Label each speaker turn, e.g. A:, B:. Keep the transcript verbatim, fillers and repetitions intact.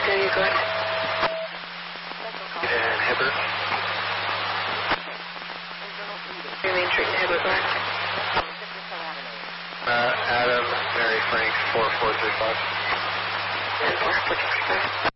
A: hear you, go ahead.
B: And Hibbert.
A: Your main street in Hibbert, go ahead.
B: Uh, Adam, Mary Frank, four four three five.
A: And four four three five.